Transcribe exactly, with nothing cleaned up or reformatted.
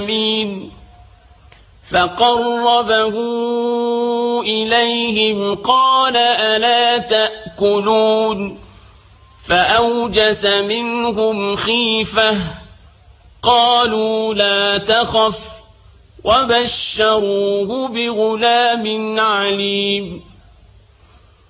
العالمين فقربه إليهم قال ألا تأكلون فأوجس منهم خيفة قالوا لا تخف وبشروه بغلام عليم